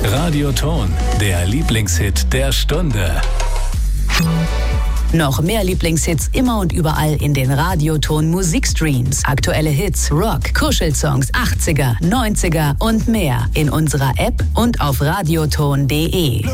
Radioton, der Lieblingshit der Stunde. Noch mehr Lieblingshits immer und überall in den Radioton Musikstreams. Aktuelle Hits, Rock, Kuschelsongs, 80er, 90er und mehr in unserer App und auf radioton.de.